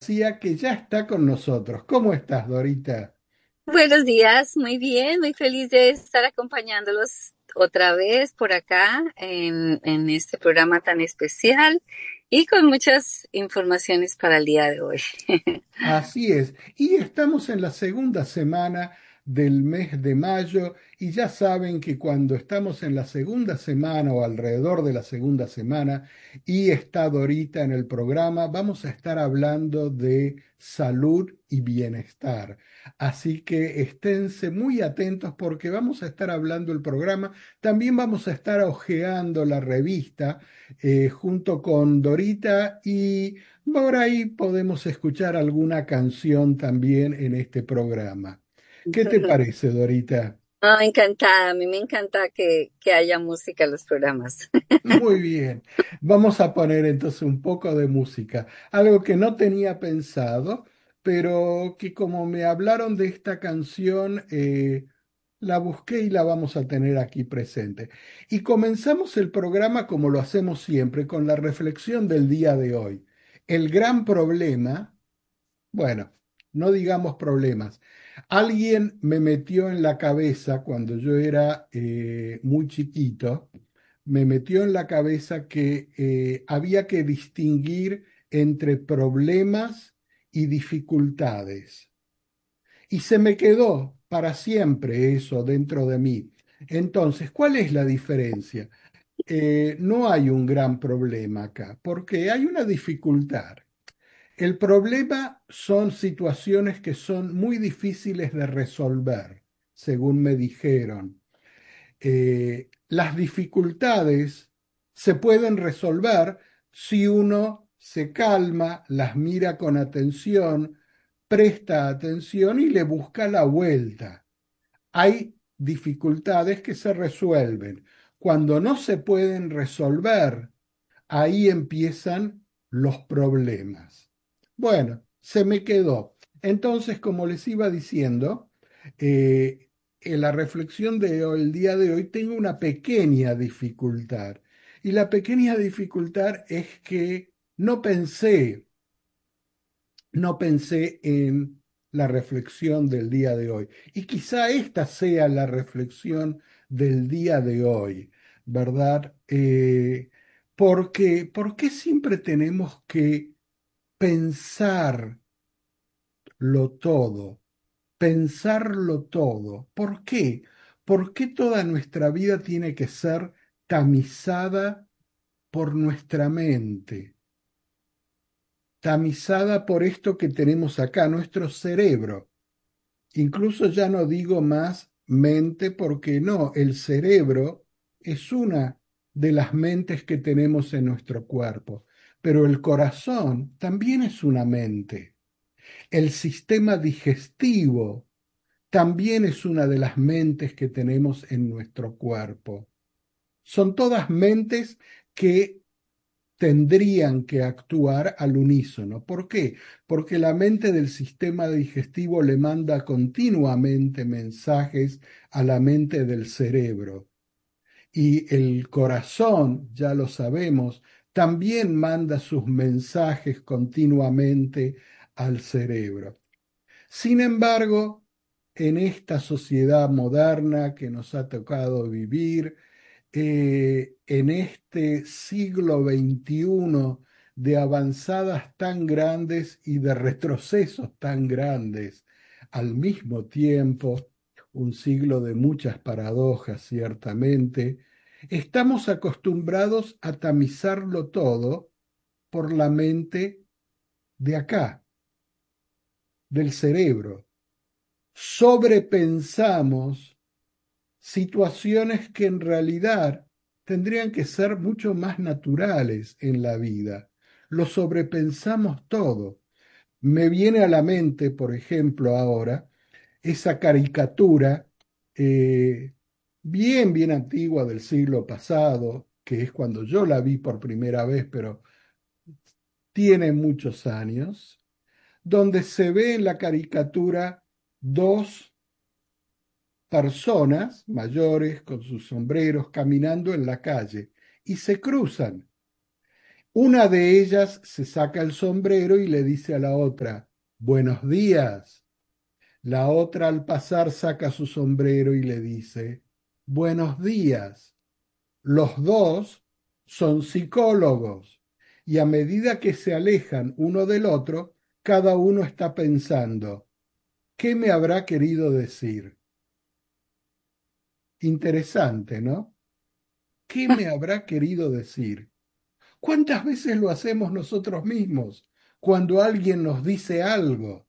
Que ya está con nosotros. ¿Cómo estás, Dorita? Buenos días, muy bien, muy feliz de estar acompañándolos otra vez por acá en este programa tan especial y con muchas informaciones para el día de hoy. Así es. Y estamos en la segunda semana del mes de mayo y ya saben que cuando estamos en la segunda semana o alrededor de la segunda semana y está Dorita en el programa, vamos a estar hablando de salud y bienestar. Así que esténse muy atentos porque vamos a estar hablando el programa. También vamos a estar hojeando la revista junto con Dorita y por ahí podemos escuchar alguna canción también en este programa. ¿Qué te parece, Dorita? Encantada, a mí me encanta que haya música en los programas. Muy bien. Vamos a poner entonces un poco de música. Algo que no tenía pensado, pero que como me hablaron de esta canción, la busqué y la vamos a tener aquí presente. Y comenzamos el programa como lo hacemos siempre, con la reflexión del día de hoy. El gran problema. Bueno, no digamos problemas. Alguien me metió en la cabeza cuando yo era muy chiquito, me metió en la cabeza que había que distinguir entre problemas y dificultades. Y se me quedó para siempre eso dentro de mí. Entonces, ¿cuál es la diferencia? No hay un gran problema acá, porque hay una dificultad. El problema son situaciones que son muy difíciles de resolver, según me dijeron. Las dificultades se pueden resolver si uno se calma, las mira con atención, presta atención y le busca la vuelta. Hay dificultades que se resuelven. Cuando no se pueden resolver, ahí empiezan los problemas. Bueno, se me quedó. Entonces, como les iba diciendo, eh, en la reflexión del día de hoy tengo una pequeña dificultad. Y la pequeña dificultad es que no pensé en la reflexión del día de hoy. Y quizá esta sea la reflexión del día de hoy, ¿verdad? Porque, ¿por qué siempre tenemos que pensarlo todo? Pensarlo todo. ¿Por qué? ¿Por qué toda nuestra vida tiene que ser tamizada por nuestra mente? Tamizada por esto que tenemos acá, nuestro cerebro. Incluso ya no digo más mente porque no, el cerebro es una de las mentes que tenemos en nuestro cuerpo, pero el corazón también es una mente. El sistema digestivo también es una de las mentes que tenemos en nuestro cuerpo. Son todas mentes que tendrían que actuar al unísono. ¿Por qué? Porque la mente del sistema digestivo le manda continuamente mensajes a la mente del cerebro. Y el corazón, ya lo sabemos, también manda sus mensajes continuamente al cerebro. Sin embargo, en esta sociedad moderna que nos ha tocado vivir, en este siglo XXI de avanzadas tan grandes y de retrocesos tan grandes al mismo tiempo, un siglo de muchas paradojas, ciertamente, estamos acostumbrados a tamizarlo todo por la mente de acá, del cerebro. Sobrepensamos situaciones que en realidad tendrían que ser mucho más naturales en la vida. Lo sobrepensamos todo. Me viene a la mente, por ejemplo, ahora, esa caricatura eh, bien antigua del siglo pasado, que es cuando yo la vi por primera vez, pero tiene muchos años, donde se ve en la caricatura dos personas mayores con sus sombreros caminando en la calle y se cruzan. Una de ellas se saca el sombrero y le dice a la otra, buenos días. La otra al pasar saca su sombrero y le dice, buenos días. Los dos son psicólogos y a medida que se alejan uno del otro, cada uno está pensando, ¿qué me habrá querido decir? Interesante, ¿no? ¿Qué me habrá querido decir? ¿Cuántas veces lo hacemos nosotros mismos cuando alguien nos dice algo?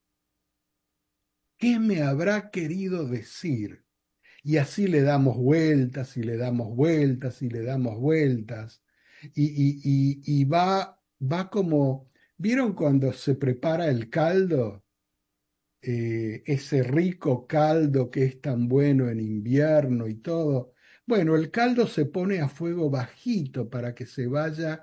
¿Qué me habrá querido decir? Y así le damos vueltas y le damos vueltas y le damos vueltas. Y va como, ¿vieron cuando se prepara el caldo? Ese rico caldo que es tan bueno en invierno y todo. Bueno, el caldo se pone a fuego bajito para que se vaya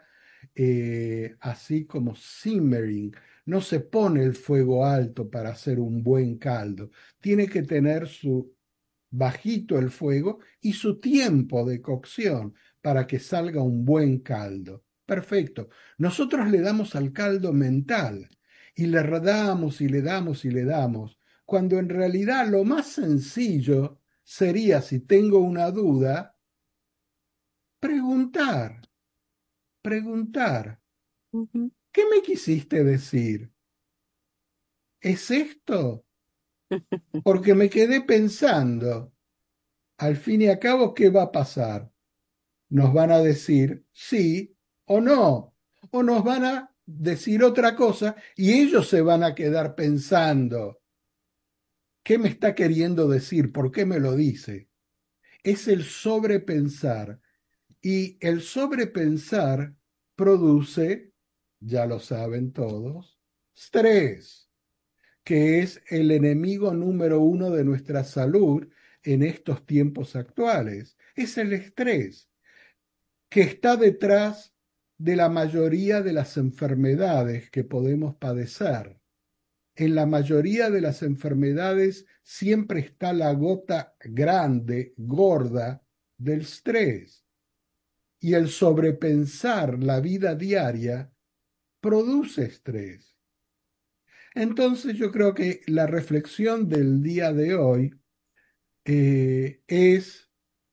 así como simmering. No se pone el fuego alto para hacer un buen caldo. Tiene que tener su bajito el fuego y su tiempo de cocción para que salga un buen caldo. Perfecto. Nosotros le damos al caldo mental y le damos y le damos y le damos, cuando en realidad lo más sencillo sería, si tengo una duda, preguntar, preguntar, Ujú. ¿qué me quisiste decir? ¿Es esto? Porque me quedé pensando, al fin y al cabo, ¿qué va a pasar? Nos van a decir sí o no, o nos van a decir otra cosa y ellos se van a quedar pensando, ¿qué me está queriendo decir? ¿Por qué me lo dice? Es el sobrepensar y el sobrepensar produce, ya lo saben todos, estrés, que es el enemigo número uno de nuestra salud en estos tiempos actuales. Es el estrés que está detrás de la mayoría de las enfermedades que podemos padecer. En la mayoría de las enfermedades siempre está la gota grande, gorda, del estrés. Y el sobrepensar la vida diaria produce estrés. Entonces yo creo que la reflexión del día de hoy es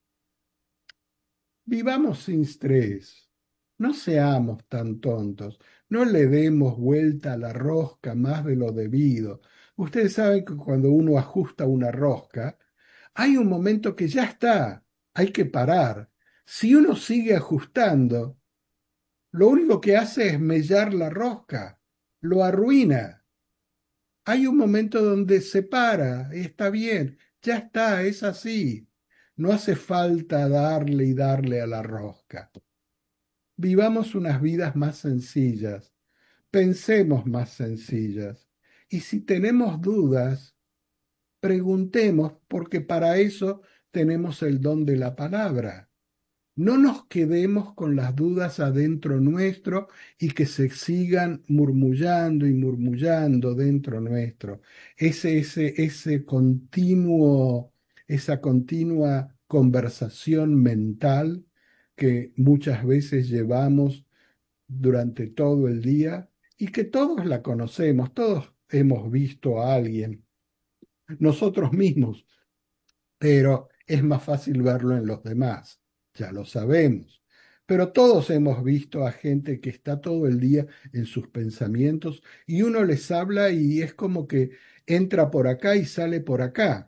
vivamos sin estrés, no seamos tan tontos, no le demos vuelta a la rosca más de lo debido. Ustedes saben que cuando uno ajusta una rosca, hay un momento que ya está, hay que parar. Si uno sigue ajustando, lo único que hace es mellar la rosca, lo arruina. Hay un momento donde se para, está bien, ya está, es así. No hace falta darle y darle a la rosca. Vivamos unas vidas más sencillas, pensemos más sencillas. Y si tenemos dudas, preguntemos, porque para eso tenemos el don de la palabra. No nos quedemos con las dudas adentro nuestro y que se sigan murmullando y murmullando dentro nuestro. Ese continuo, esa continua conversación mental que muchas veces llevamos durante todo el día y que todos la conocemos, todos hemos visto a alguien, nosotros mismos, pero es más fácil verlo en los demás, ya lo sabemos. Pero todos hemos visto a gente que está todo el día en sus pensamientos y uno les habla y es como que entra por acá y sale por acá.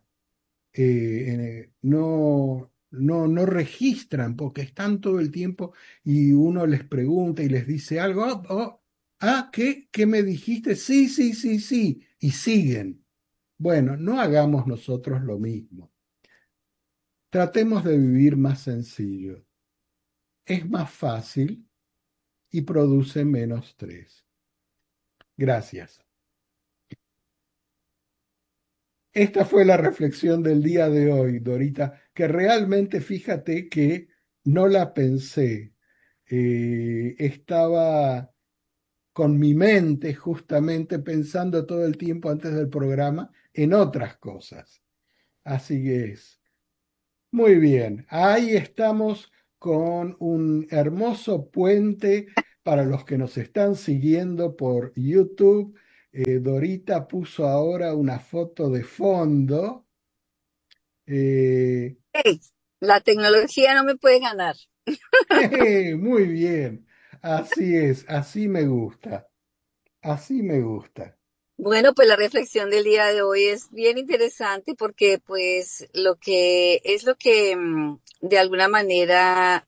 No registran porque están todo el tiempo y uno les pregunta y les dice algo. ¿Qué? ¿Qué me dijiste? Sí, sí, sí, sí. Y siguen. Bueno, no hagamos nosotros lo mismo. Tratemos de vivir más sencillo. Es más fácil y produce menos estrés. Gracias. Esta fue la reflexión del día de hoy, Dorita, que realmente fíjate que no la pensé. Estaba con mi mente justamente pensando todo el tiempo antes del programa en otras cosas. Así que es. Muy bien, ahí estamos con un hermoso puente para los que nos están siguiendo por YouTube, Dorita puso ahora una foto de fondo. Eh, Hey, la tecnología no me puede ganar. muy bien, así es, así me gusta, así me gusta. Bueno, pues la reflexión del día de hoy es bien interesante porque pues lo que es lo que de alguna manera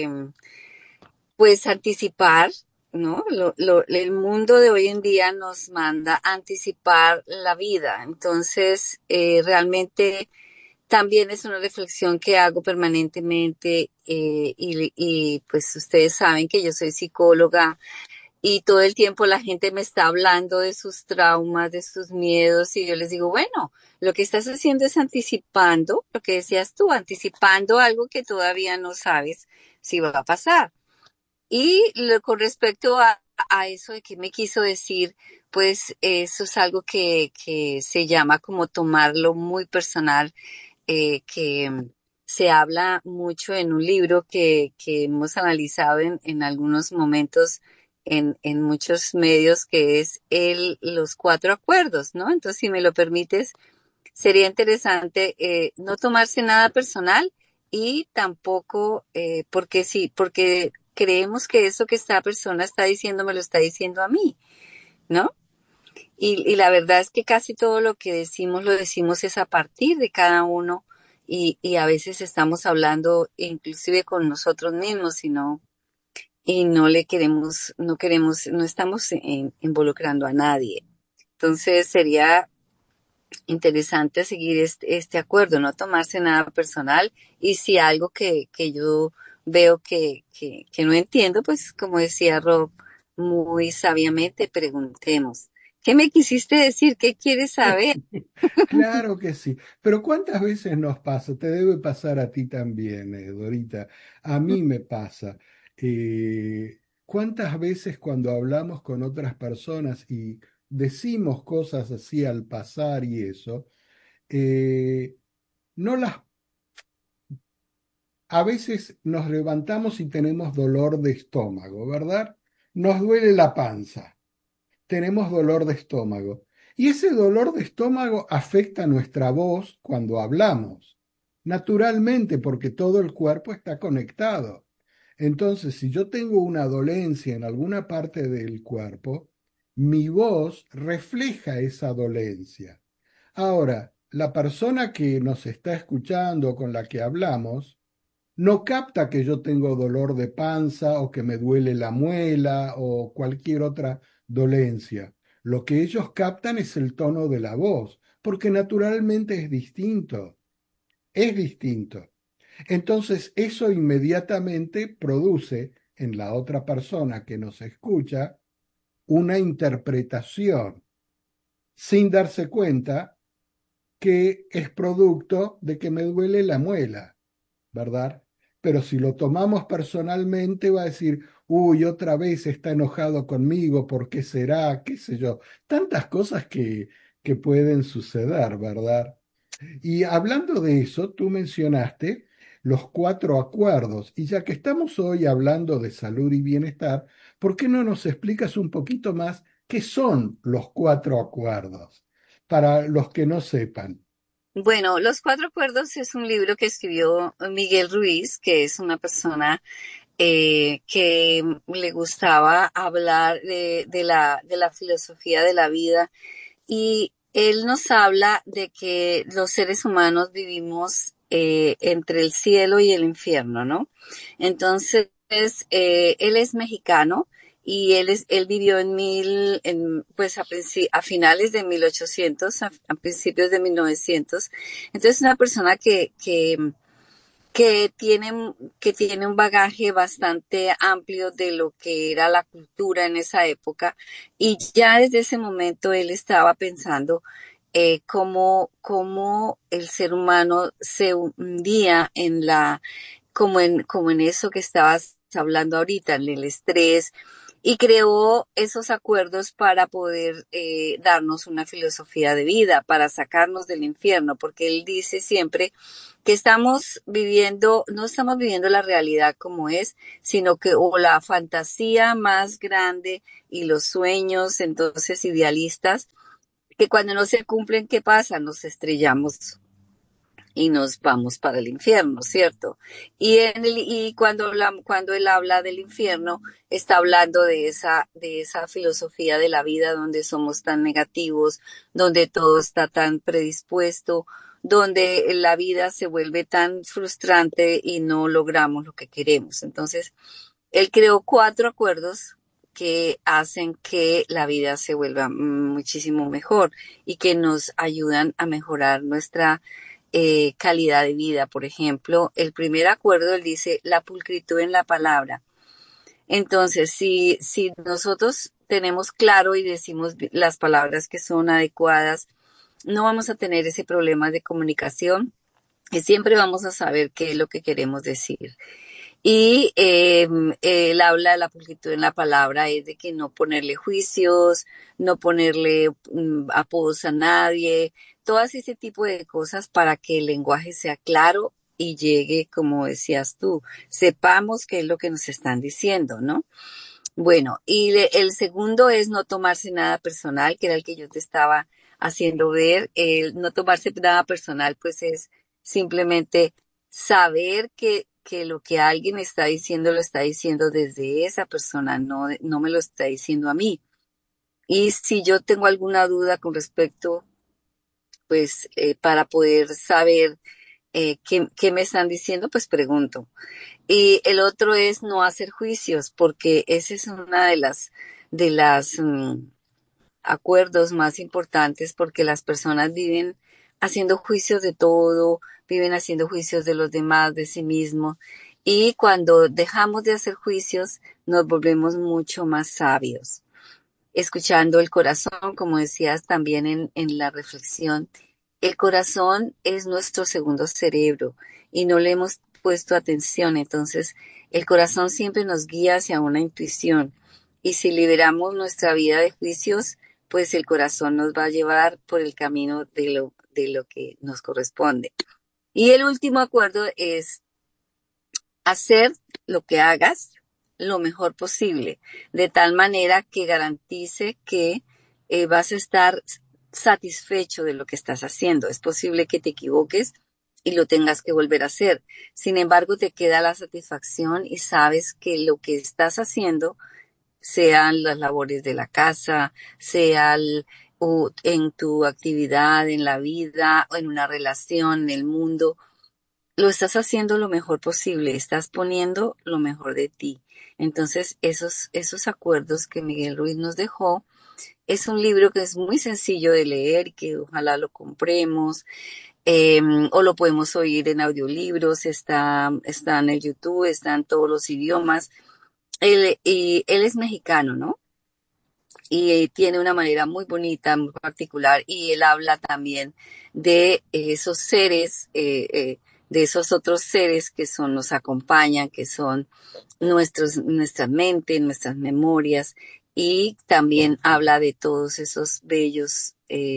pues anticipar, ¿no? El mundo de hoy en día nos manda a anticipar la vida. Entonces, realmente también es una reflexión que hago permanentemente y pues ustedes saben que yo soy psicóloga y todo el tiempo la gente me está hablando de sus traumas, de sus miedos, y yo les digo, bueno, lo que estás haciendo es anticipando, lo que decías tú, anticipando algo que todavía no sabes si va a pasar. Con respecto a eso de que me quiso decir, pues eso es algo que se llama como tomarlo muy personal, que se habla mucho en un libro que hemos analizado en algunos momentos en muchos medios, que es los cuatro acuerdos, ¿no? Entonces, si me lo permites, sería interesante no tomarse nada personal y tampoco, porque sí, porque creemos que eso que esta persona está diciendo me lo está diciendo a mí, ¿no? Y la verdad es que casi todo lo que decimos lo decimos es a partir de cada uno y a veces estamos hablando inclusive con nosotros mismos y no le queremos, no queremos, no estamos involucrando a nadie. Entonces sería interesante seguir este acuerdo, no tomarse nada personal y si algo que yo veo que no entiendo, pues como decía Rob, muy sabiamente preguntemos. ¿Qué me quisiste decir? ¿Qué quieres saber? Claro que sí, pero ¿cuántas veces nos pasa? Te debe pasar a ti también, Dorita. A mí me pasa. ¿Cuántas veces cuando hablamos con otras personas y decimos cosas así al pasar y eso, eh, no las, a veces nos levantamos y tenemos dolor de estómago, ¿verdad? Nos duele la panza, tenemos dolor de estómago. Y ese dolor de estómago afecta nuestra voz cuando hablamos, naturalmente, porque todo el cuerpo está conectado. Entonces, si yo tengo una dolencia en alguna parte del cuerpo, mi voz refleja esa dolencia. Ahora, la persona que nos está escuchando, con la que hablamos, no capta que yo tengo dolor de panza o que me duele la muela o cualquier otra dolencia. Lo que ellos captan es el tono de la voz, porque naturalmente es distinto, es distinto. Entonces, eso inmediatamente produce en la otra persona que nos escucha una interpretación sin darse cuenta que es producto de que me duele la muela, ¿verdad? Pero si lo tomamos personalmente, va a decir, uy, otra vez está enojado conmigo, ¿por qué será? ¿Qué sé yo? Tantas cosas que pueden suceder, ¿verdad? Y hablando de eso, tú mencionaste los cuatro acuerdos. Y ya que estamos hoy hablando de salud y bienestar, ¿por qué no nos explicas un poquito más qué son los cuatro acuerdos? Para los que no sepan. Bueno, Los Cuatro Acuerdos es un libro que escribió Miguel Ruiz, que es una persona que le gustaba hablar de la filosofía de la vida. Y él nos habla de que los seres humanos vivimos entre el cielo y el infierno, ¿no? Entonces, él es mexicano y él vivió pues a finales de 1800, a principios de 1900. Entonces, una persona que tiene, que tiene un bagaje bastante amplio de lo que era la cultura en esa época y ya desde ese momento él estaba pensando cómo el ser humano se hundía como en eso que estabas hablando ahorita, en el estrés, y creó esos acuerdos para poder darnos una filosofía de vida, para sacarnos del infierno, porque él dice siempre que estamos viviendo, no estamos viviendo la realidad como es, sino que o la fantasía más grande y los sueños entonces idealistas, que cuando no se cumplen, ¿qué pasa? Nos estrellamos y nos vamos para el infierno, ¿cierto? Y cuando él habla del infierno, está hablando de esa filosofía de la vida donde somos tan negativos, donde todo está tan predispuesto, donde la vida se vuelve tan frustrante y no logramos lo que queremos. Entonces, él creó 4 acuerdos que hacen que la vida se vuelva muchísimo mejor y que nos ayudan a mejorar nuestra calidad de vida. Por ejemplo, el primer acuerdo, él dice, la pulcritud en la palabra. Entonces, si nosotros tenemos claro y decimos las palabras que son adecuadas, no vamos a tener ese problema de comunicación y siempre vamos a saber qué es lo que queremos decir. Y él habla de la pulcritud en la palabra, es de que no ponerle juicios, no ponerle apodos a nadie, todas ese tipo de cosas para que el lenguaje sea claro y llegue, como decías tú, sepamos qué es lo que nos están diciendo, ¿no? Bueno, el segundo es no tomarse nada personal, que era el que yo te estaba haciendo ver. El no tomarse nada personal, pues es simplemente saber que lo que alguien está diciendo lo está diciendo desde esa persona, no me lo está diciendo a mí. Y si yo tengo alguna duda con respecto, pues para poder saber qué me están diciendo, pues pregunto. Y el otro es no hacer juicios, porque esa es una de las acuerdos más importantes, porque las personas viven haciendo juicios de todo, viven haciendo juicios de los demás, de sí mismo, y cuando dejamos de hacer juicios, nos volvemos mucho más sabios. Escuchando el corazón, como decías también en la reflexión, el corazón es nuestro segundo cerebro y no le hemos puesto atención. Entonces, el corazón siempre nos guía hacia una intuición. Y si liberamos nuestra vida de juicios, pues el corazón nos va a llevar por el camino de lo que nos corresponde. Y el último acuerdo es hacer lo que hagas lo mejor posible, de tal manera que garantice que vas a estar satisfecho de lo que estás haciendo. Es posible que te equivoques y lo tengas que volver a hacer. Sin embargo, te queda la satisfacción y sabes que lo que estás haciendo, sean las labores de la casa, sea o en tu actividad, en la vida, o en una relación, en el mundo, lo estás haciendo lo mejor posible, estás poniendo lo mejor de ti. Entonces, esos acuerdos que Miguel Ruiz nos dejó, es un libro que es muy sencillo de leer y que ojalá lo compremos, o lo podemos oír en audiolibros, está en el YouTube, está en todos los idiomas. Y él es mexicano, ¿no? Y tiene una manera muy bonita, muy particular, y él habla también de esos seres, de esos otros seres que son, nos acompañan, que son nuestra mente, nuestras memorias, y también habla de todos esos bellos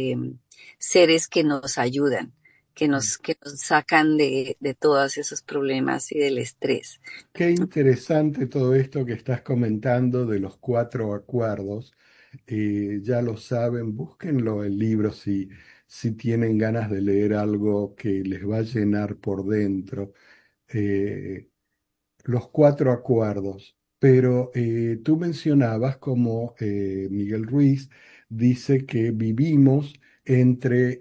seres que nos ayudan, que nos sacan de todos esos problemas y del estrés. Qué interesante todo esto que estás comentando de los 4 acuerdos. Ya lo saben, búsquenlo en libros si tienen ganas de leer algo que les va a llenar por dentro. Eh, los 4 acuerdos. Pero tú mencionabas como Miguel Ruiz dice que vivimos entre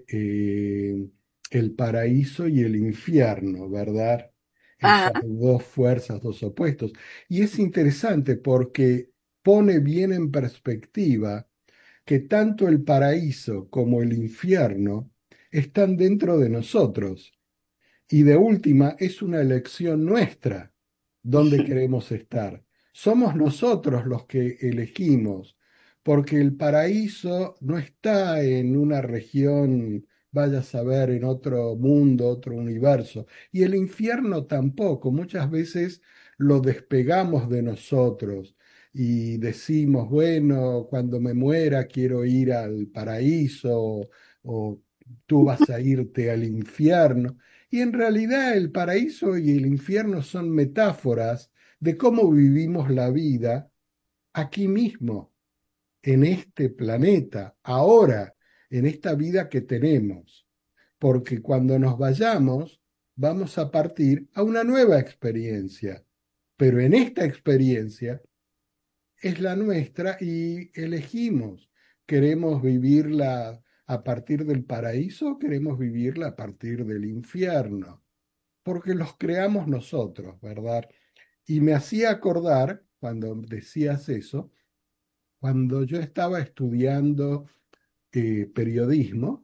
el paraíso y el infierno, ¿verdad? Ajá, Esas dos fuerzas, dos opuestos. Y es interesante porque pone bien en perspectiva que tanto el paraíso como el infierno están dentro de nosotros. Y de última, es una elección nuestra dónde queremos estar. Somos nosotros los que elegimos, porque el paraíso no está en una región, vaya a saber, en otro mundo, otro universo, y el infierno tampoco. Muchas veces lo despegamos de nosotros y decimos, bueno, cuando me muera quiero ir al paraíso o tú vas a irte al infierno. Y en realidad el paraíso y el infierno son metáforas de cómo vivimos la vida aquí mismo, en este planeta, ahora, en esta vida que tenemos. Porque cuando nos vayamos, vamos a partir a una nueva experiencia. Pero en esta experiencia es la nuestra y elegimos. ¿Queremos vivirla a partir del paraíso o queremos vivirla a partir del infierno? Porque los creamos nosotros, ¿verdad? Y me hacía acordar, cuando decías eso, cuando yo estaba estudiando periodismo,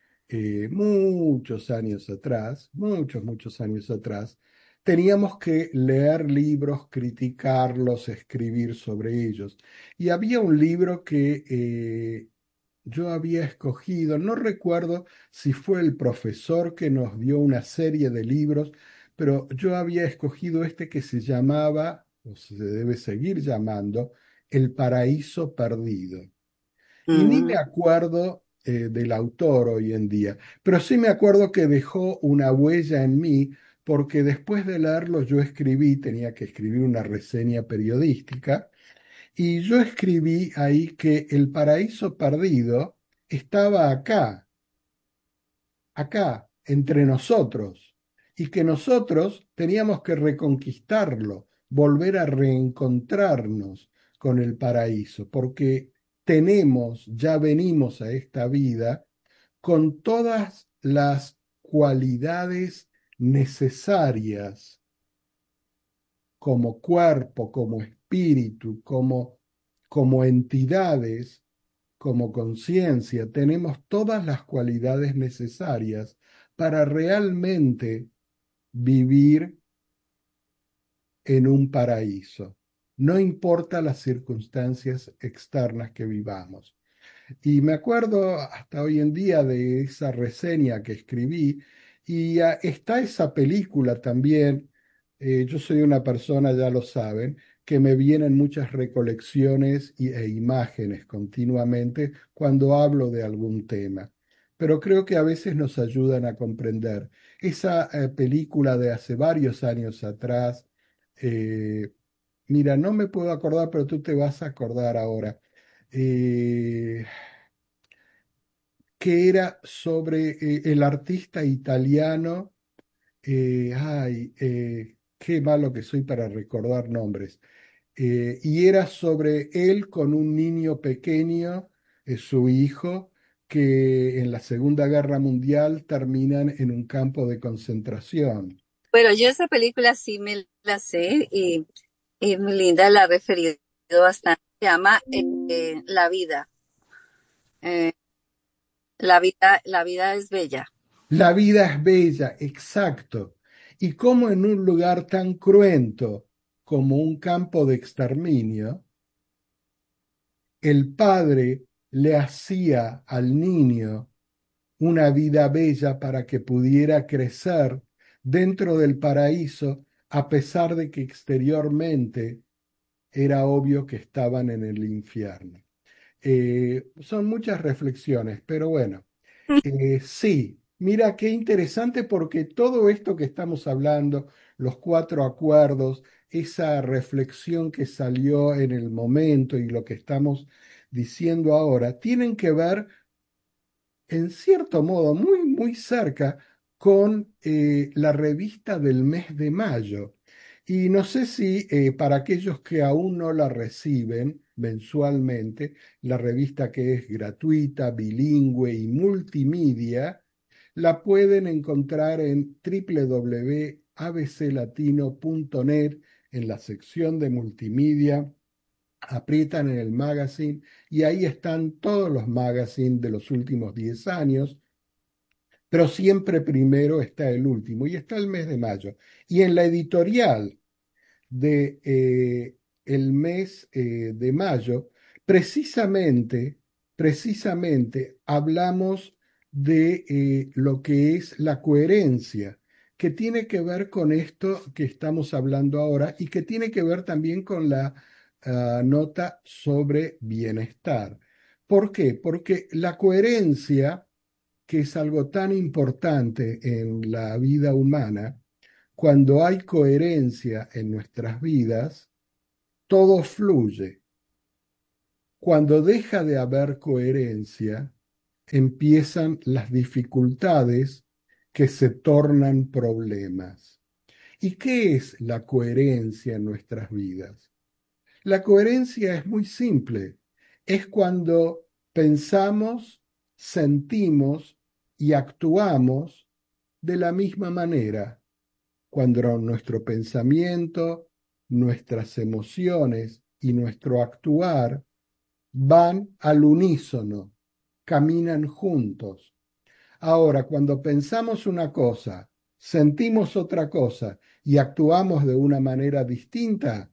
muchos años atrás, muchos años atrás, teníamos que leer libros, criticarlos, escribir sobre ellos. Y había un libro que yo había escogido, no recuerdo si fue el profesor que nos dio una serie de libros, pero yo había escogido este que se llamaba, o se debe seguir llamando, El Paraíso Perdido. Y ni me Mm. acuerdo del autor hoy en día, pero sí me acuerdo que dejó una huella en mí porque después de leerlo yo escribí, tenía que escribir una reseña periodística, y yo escribí ahí que el paraíso perdido estaba acá, acá, entre nosotros, y que nosotros teníamos que reconquistarlo, volver a reencontrarnos con el paraíso, porque tenemos, ya venimos a esta vida con todas las cualidades necesarias como cuerpo, como espíritu, como entidades, como conciencia, tenemos todas las cualidades necesarias para realmente vivir en un paraíso. No importa las circunstancias externas que vivamos. Y me acuerdo hasta hoy en día de esa reseña que escribí y está esa película también. Yo soy una persona, ya lo saben, que me vienen muchas recolecciones e imágenes continuamente cuando hablo de algún tema. Pero creo que a veces nos ayudan a comprender. Esa película de hace varios años atrás, eh, mira, no me puedo acordar, pero tú te vas a acordar ahora. Eh, que era sobre el artista italiano. Qué malo que soy para recordar nombres. Y era sobre él con un niño pequeño, su hijo, que en la Segunda Guerra Mundial terminan en un campo de concentración. Bueno, yo esa película sí me la sé y muy linda, la he referido bastante. Se llama La vida. Eh, la vida es bella. La vida es bella, exacto. Y como en un lugar tan cruento como un campo de exterminio, el padre le hacía al niño una vida bella para que pudiera crecer dentro del paraíso, a pesar de que exteriormente era obvio que estaban en el infierno. Son muchas reflexiones, pero bueno, sí, mira qué interesante porque todo esto que estamos hablando, los cuatro acuerdos, esa reflexión que salió en el momento y lo que estamos diciendo ahora, tienen que ver en cierto modo muy cerca con la revista del mes de mayo. Y no sé si para aquellos que aún no la reciben mensualmente, la revista que es gratuita, bilingüe y multimedia, la pueden encontrar en www.abclatino.net en la sección de multimedia, aprietan en el magazine y ahí están todos los magazines de los últimos 10 años, pero siempre primero está el último y está el mes de mayo. Y en la editorial de el mes de mayo, precisamente, precisamente hablamos de lo que es la coherencia, que tiene que ver con esto que estamos hablando ahora y que tiene que ver también con la nota sobre bienestar. ¿Por qué? Porque la coherencia, que es algo tan importante en la vida humana, cuando hay coherencia en nuestras vidas, todo fluye. Cuando deja de haber coherencia, empiezan las dificultades que se tornan problemas. ¿Y qué es la coherencia en nuestras vidas? La coherencia es muy simple. Es cuando pensamos, sentimos y actuamos de la misma manera. Cuando nuestro pensamiento, nuestras emociones y nuestro actuar van al unísono, caminan juntos. Ahora, cuando pensamos una cosa, sentimos otra cosa y actuamos de una manera distinta,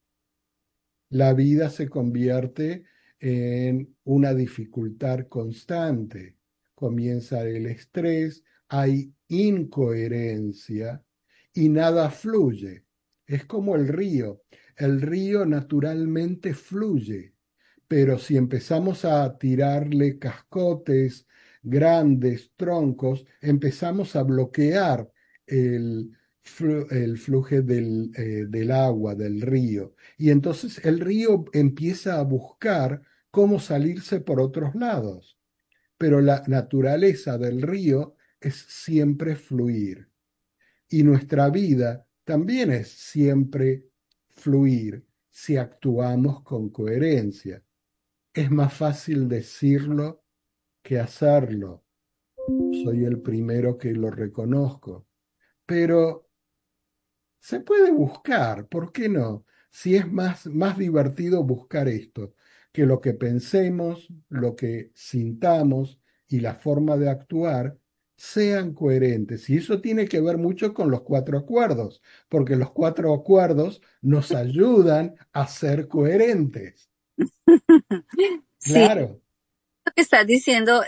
la vida se convierte en una dificultad constante. Comienza el estrés, hay incoherencia y nada fluye. Es como el río. El río naturalmente fluye, pero si empezamos a tirarle cascotes, grandes troncos, empezamos a bloquear el, el flujo del agua, del río. Y entonces el río empieza a buscar cómo salirse por otros lados. Pero la naturaleza del río es siempre fluir. Y nuestra vida también es siempre fluir si actuamos con coherencia. Es más fácil decirlo que hacerlo. Soy el primero que lo reconozco. Pero se puede buscar, ¿por qué no? Si es más divertido buscar esto, que lo que pensemos, lo que sintamos y la forma de actuar sean coherentes. Y eso tiene que ver mucho con los cuatro acuerdos, porque los cuatro acuerdos nos ayudan a ser coherentes. Sí, Claro. lo que estás diciendo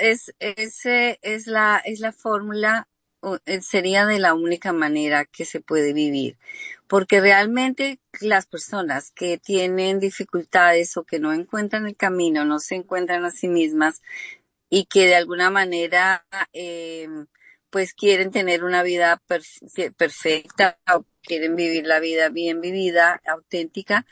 es la fórmula, sería de la única manera que se puede vivir, porque realmente las personas que tienen dificultades o que no encuentran el camino, no se encuentran a sí mismas y que de alguna manera pues quieren tener una vida perfecta o quieren vivir la vida bien vivida, auténtica,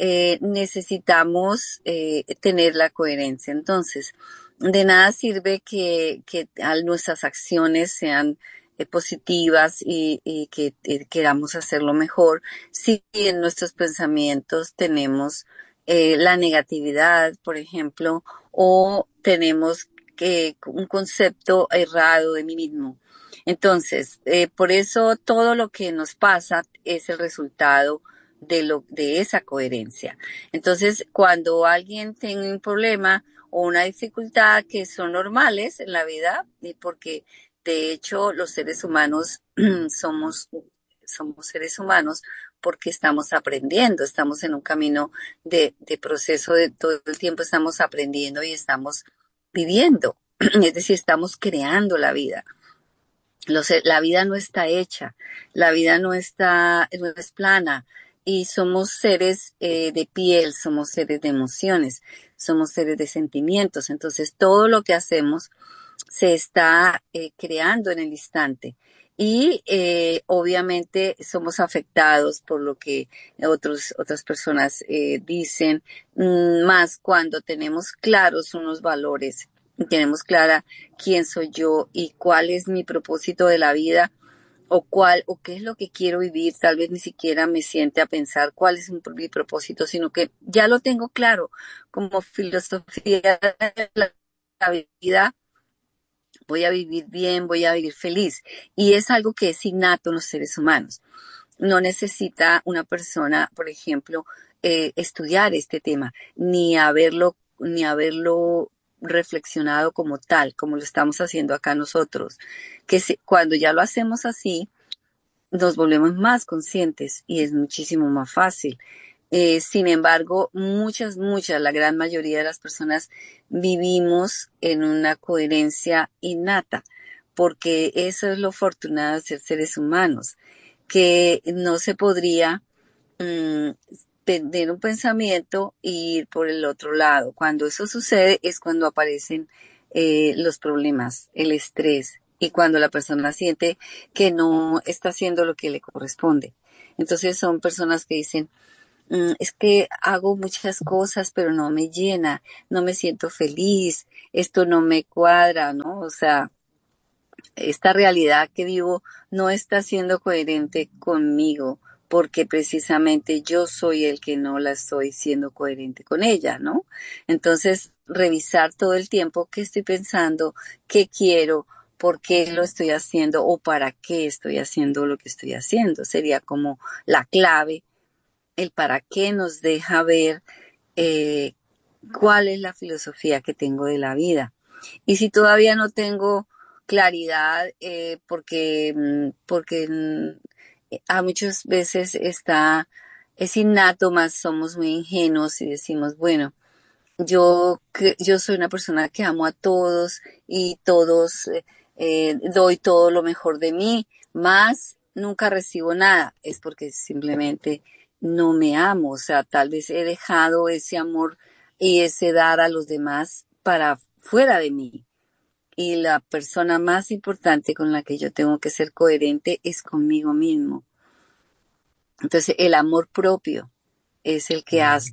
necesitamos tener la coherencia. Entonces, de nada sirve que nuestras acciones sean positivas y que queramos hacerlo mejor si en nuestros pensamientos tenemos la negatividad, por ejemplo, o tenemos que un concepto errado de mí mismo. Entonces, por eso todo lo que nos pasa es el resultado de esa coherencia. Entonces, cuando alguien tiene un problema o una dificultad que son normales en la vida, y porque de hecho los seres humanos somos, somos seres humanos porque estamos aprendiendo, estamos en un camino de proceso de todo el tiempo estamos aprendiendo y estamos viviendo, es decir, estamos creando la vida. La vida no está hecha, la vida no es plana y somos seres de piel, somos seres de emociones, somos seres de sentimientos. Entonces todo lo que hacemos se está creando en el instante. Y obviamente somos afectados por lo que otras personas dicen, más cuando tenemos claros unos valores, tenemos clara quién soy yo y cuál es mi propósito de la vida o qué es lo que quiero vivir. Tal vez ni siquiera me siente a pensar cuál es mi propósito, sino que ya lo tengo claro como filosofía de la vida. Voy a vivir bien, voy a vivir feliz. Y es algo que es innato en los seres humanos. No necesita una persona, por ejemplo, estudiar este tema, ni haberlo reflexionado como tal, como lo estamos haciendo acá nosotros. Cuando ya lo hacemos así, nos volvemos más conscientes y es muchísimo más fácil. Sin embargo, la gran mayoría de las personas vivimos en una coherencia innata, porque eso es lo afortunado de ser seres humanos, que no se podría tener un pensamiento y ir por el otro lado. Cuando eso sucede es cuando aparecen los problemas, el estrés y cuando la persona siente que no está haciendo lo que le corresponde. Entonces son personas que dicen, es que hago muchas cosas, pero no me llena, no me siento feliz, esto no me cuadra, ¿no? O sea, esta realidad que vivo no está siendo coherente conmigo, porque precisamente yo soy el que no la estoy siendo coherente con ella, ¿no? Entonces, revisar todo el tiempo qué estoy pensando, qué quiero, por qué lo estoy haciendo o para qué estoy haciendo lo que estoy haciendo. Sería como la clave. El para qué nos deja ver eh, cuál es la filosofía que tengo de la vida. Y si todavía no tengo claridad, a muchas veces es innato, más somos muy ingenuos y decimos, bueno, yo soy una persona que amo a todos y todos doy todo lo mejor de mí, más nunca recibo nada. Es porque simplemente no me amo. O sea, tal vez he dejado ese amor y ese dar a los demás para fuera de mí. Y la persona más importante con la que yo tengo que ser coherente es conmigo mismo. Entonces, el amor propio es el que hace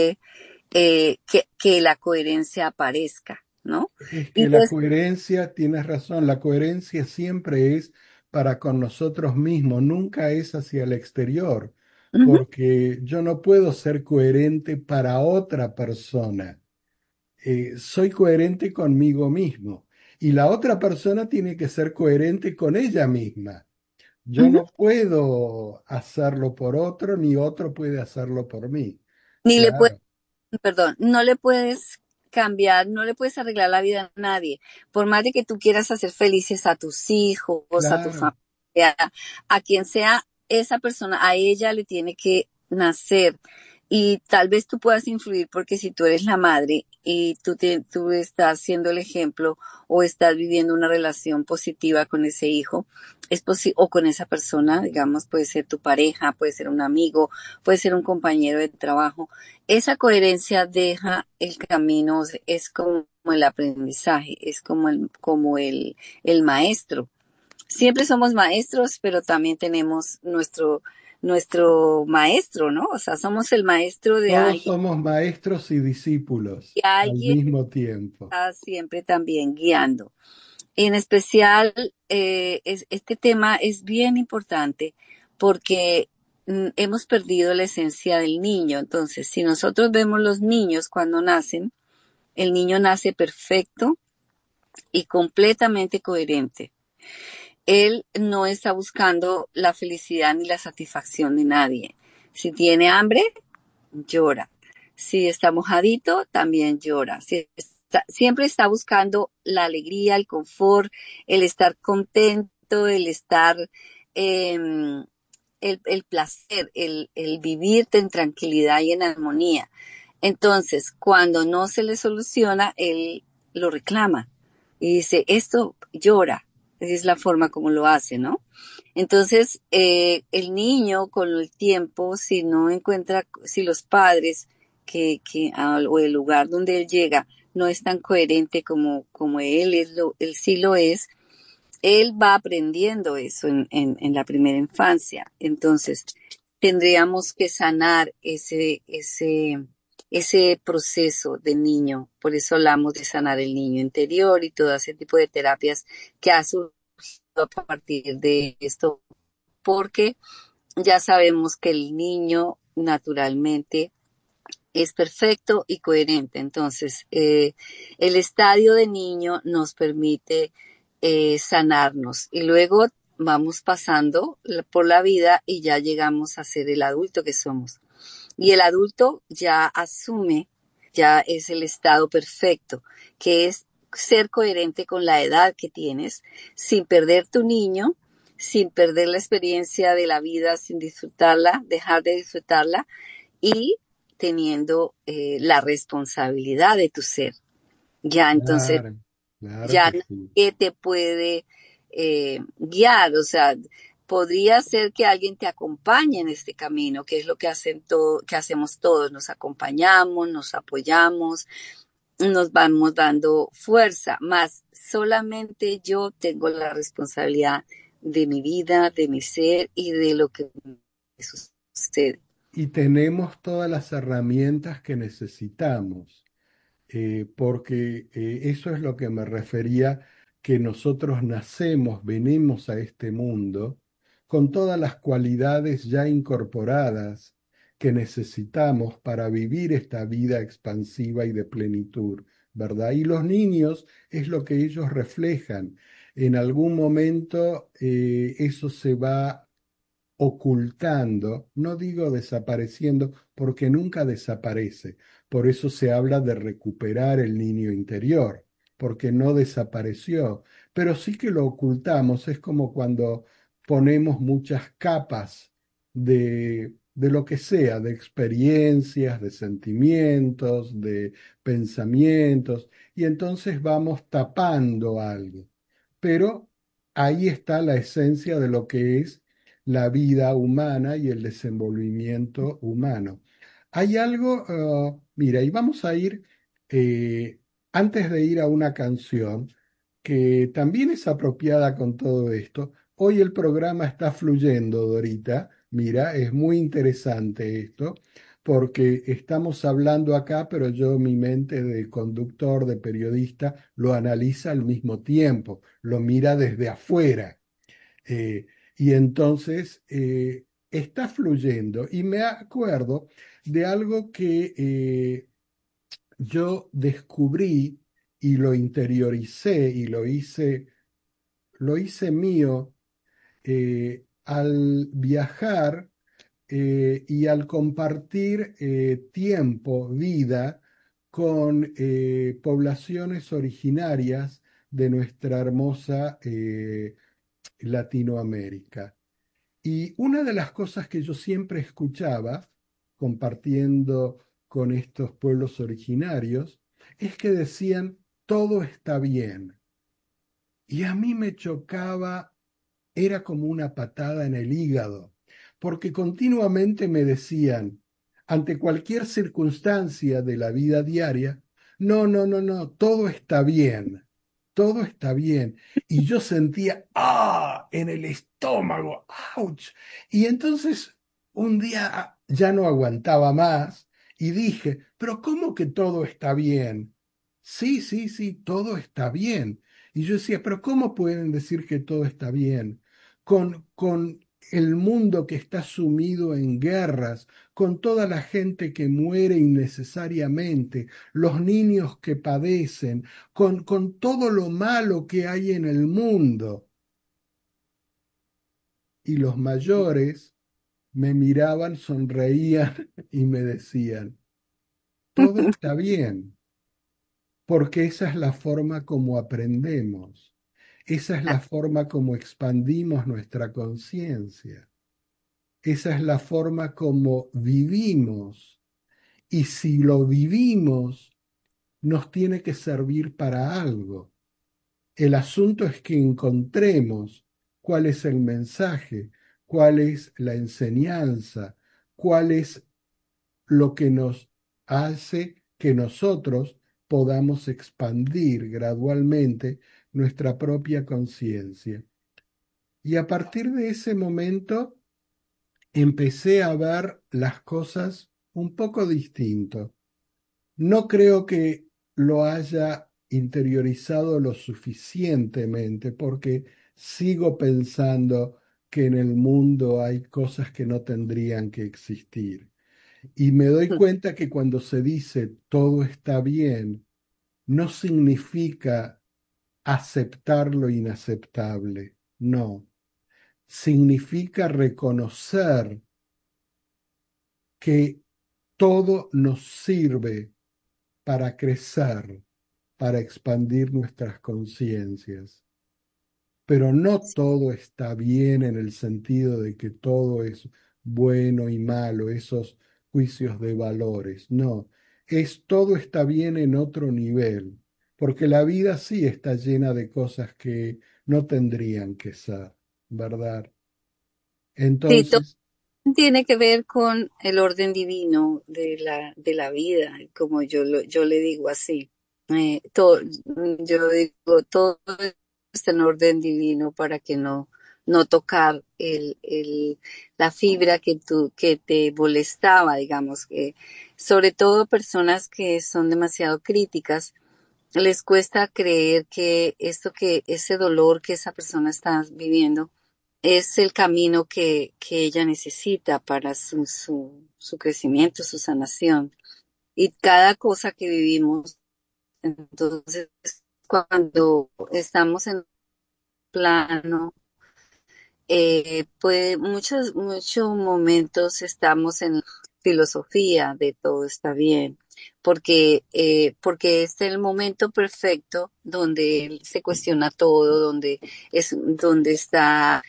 que la coherencia aparezca, ¿no? Es Y que la pues, coherencia, tienes razón, la coherencia siempre es para con nosotros mismos, nunca es hacia el exterior, ujú, porque yo no puedo ser coherente para otra persona. Soy coherente conmigo mismo y la otra persona tiene que ser coherente con ella misma. Yo ujú. no puedo hacerlo por otro, ni otro puede hacerlo por mí. Ni le puedes, Claro, perdón, no le puedes cambiar, no le puedes arreglar la vida a nadie. Por más de que tú quieras hacer felices a tus hijos, a tu claro. familia, a quien sea esa persona, a ella le tiene que nacer. Y tal vez tú puedas influir porque si tú eres la madre y tú estás siendo el ejemplo o estás viviendo una relación positiva con ese hijo, o con esa persona, digamos, puede ser tu pareja, puede ser un amigo, puede ser un compañero de trabajo. Esa coherencia deja el camino, es como el aprendizaje, es como el maestro. Siempre somos maestros, pero también tenemos nuestro maestro, ¿no? O sea, somos el maestro de Todos alguien somos maestros y discípulos y al alguien mismo tiempo. está siempre también guiando. En especial, este tema es bien importante porque hemos perdido la esencia del niño. Entonces, si nosotros vemos los niños cuando nacen, el niño nace perfecto y completamente coherente. Él no está buscando la felicidad ni la satisfacción de nadie. Si tiene hambre, llora. Si está mojadito, también llora. Siempre está buscando la alegría, el confort, el estar contento, el estar, eh, el placer, el vivir en tranquilidad y en armonía. Entonces, cuando no se le soluciona, él lo reclama y dice, esto llora. Esa es la forma como lo hace, ¿no? Entonces, el niño con el tiempo, si no encuentra, si los padres o el lugar donde él llega no es tan coherente como él sí lo es, él va aprendiendo eso en la primera infancia. Entonces, tendríamos que sanar ese proceso de niño. Por eso hablamos de sanar el niño interior y todo ese tipo de terapias que ha surgido a partir de esto, porque ya sabemos que el niño naturalmente es perfecto y coherente. Entonces, el estadio de niño nos permite sanarnos y luego vamos pasando por la vida y ya llegamos a ser el adulto que somos. Y el adulto ya asume, ya es el estado perfecto, que es ser coherente con la edad que tienes, sin perder tu niño, sin perder la experiencia de la vida, sin disfrutarla, dejar de disfrutarla y teniendo la responsabilidad de tu ser. Ya entonces, Claro, claro ya que sí. nadie te puede guiar, o sea, podría ser que alguien te acompañe en este camino, que es lo que que hacemos todos, nos acompañamos, nos apoyamos, nos vamos dando fuerza, más solamente yo tengo la responsabilidad de mi vida, de mi ser y de lo que me sucede. Y tenemos todas las herramientas que necesitamos. Porque eso es lo que me refería, que nosotros nacemos, venimos a este mundo con todas las cualidades ya incorporadas que necesitamos para vivir esta vida expansiva y de plenitud, ¿verdad? Y los niños es lo que ellos reflejan. En algún momento eso se va ocultando, no digo desapareciendo, porque nunca desaparece. Por eso se habla de recuperar el niño interior, porque no desapareció, pero sí que lo ocultamos. Es como cuando ponemos muchas capas de lo que sea, de experiencias, de sentimientos, de pensamientos, y entonces vamos tapando algo. Pero ahí está la esencia de lo que es la vida humana y el desenvolvimiento humano. Hay algo, mira, y vamos a ir, eh, antes de ir a una canción, que también es apropiada con todo esto. Hoy el programa está fluyendo, Dorita. Mira, es muy interesante esto, porque estamos hablando acá, pero yo mi mente de conductor, de periodista, lo analiza al mismo tiempo, lo mira desde afuera. Eh, y entonces está fluyendo. Y me acuerdo de algo que yo descubrí y lo interioricé y lo hice mío al viajar y al compartir tiempo, vida, con poblaciones originarias de nuestra hermosa Latinoamérica. Y una de las cosas que yo siempre escuchaba, compartiendo con estos pueblos originarios, es que decían, todo está bien. Y a mí me chocaba, era como una patada en el hígado, porque continuamente me decían, ante cualquier circunstancia de la vida diaria, no, no, no, no, todo está bien, todo está bien. Y yo sentía, en el estómago, ouch. Y entonces un día ya no aguantaba más y dije, pero ¿cómo que todo está bien? Sí, sí, sí, todo está bien. Y yo decía, pero ¿cómo pueden decir que todo está bien? Con el mundo que está sumido en guerras, con toda la gente que muere innecesariamente, los niños que padecen, con todo lo malo que hay en el mundo. Y los mayores me miraban, sonreían y me decían, todo está bien, porque esa es la forma como aprendemos. Esa es la forma como expandimos nuestra conciencia. Esa es la forma como vivimos. Y si lo vivimos, nos tiene que servir para algo. El asunto es que encontremos cuál es el mensaje, cuál es la enseñanza, cuál es lo que nos hace que nosotros podamos expandir gradualmente nuestra propia conciencia. Y a partir de ese momento empecé a ver las cosas un poco distinto. No creo que lo haya interiorizado lo suficientemente porque sigo pensando que en el mundo hay cosas que no tendrían que existir. Y me doy cuenta que cuando se dice todo está bien, no significa aceptar lo inaceptable, no. Significa reconocer que todo nos sirve para crecer, para expandir nuestras conciencias. Pero no todo está bien en el sentido de que todo es bueno y malo, esos juicios de valores. No, es todo está bien en otro nivel, porque la vida sí está llena de cosas que no tendrían que ser, ¿verdad? Sí, todo Entonces, tiene que ver con el orden divino de la vida, como yo le digo así. Yo digo, todo está en orden divino para que no tocar la fibra que te molestaba, digamos, que sobre todo personas que son demasiado críticas, les cuesta creer que ese dolor que esa persona está viviendo es el camino que ella necesita para su crecimiento, su sanación. Y cada cosa que vivimos, entonces, cuando estamos en plano, muchos momentos estamos en filosofía de todo está bien, porque es el momento perfecto donde él se cuestiona todo, donde está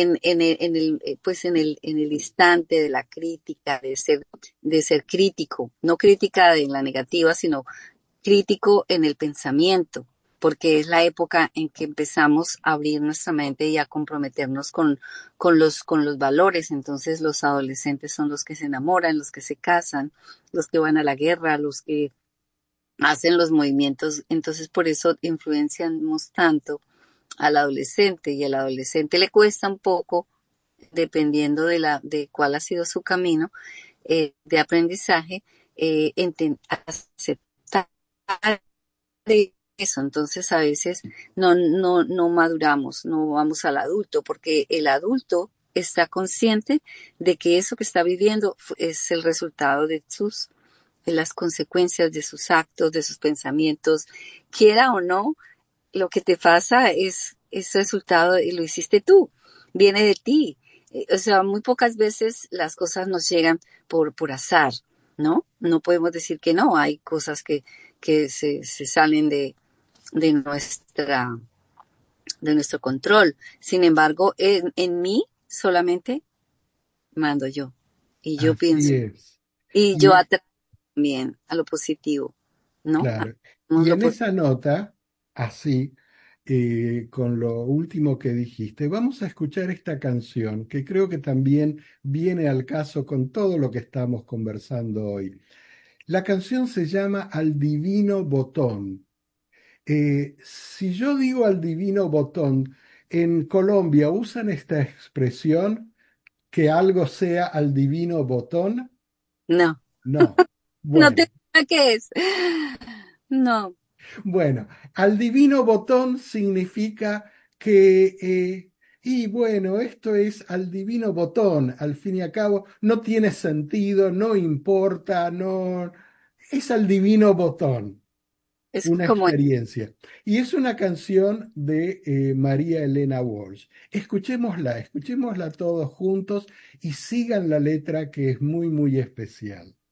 en el instante de la crítica, de ser crítico, no crítica de la negativa, sino crítico en el pensamiento, porque es la época en que empezamos a abrir nuestra mente y a comprometernos con los valores. Entonces los adolescentes son los que se enamoran, los que se casan, los que van a la guerra, los que hacen los movimientos. Entonces por eso influenciamos tanto al adolescente y al adolescente le cuesta un poco, dependiendo de cuál ha sido su camino de aprendizaje, aceptar de eso. Entonces a veces no maduramos, no vamos al adulto, porque el adulto está consciente de que eso que está viviendo es el resultado de las consecuencias de sus actos, de sus pensamientos, quiera o no, lo que te pasa es resultado y lo hiciste tú, viene de ti. O sea, muy pocas veces las cosas nos llegan por azar, ¿no? No podemos decir que no, hay cosas que se salen de de nuestro control. Sin embargo, en mí solamente mando yo. Y yo así pienso, es. y yo Y atraigo también a lo positivo, ¿no? claro, Hacemos y lo en esa nota, así, con lo último que dijiste, vamos a escuchar esta canción que creo que también viene al caso con todo lo que estamos conversando hoy. La canción se llama Al Divino Botón. Si yo digo al Divino Botón, en Colombia usan esta expresión que algo sea al Divino Botón. no, No. no te Bueno. qué es. No, Bueno, al divino botón significa que, y bueno, esto es al divino botón, al fin y al cabo, no tiene sentido, no importa, no, es al divino botón, es una como experiencia. Y es una canción de María Elena Walsh. Escuchémosla, escuchémosla todos juntos y sigan la letra que es muy, muy especial.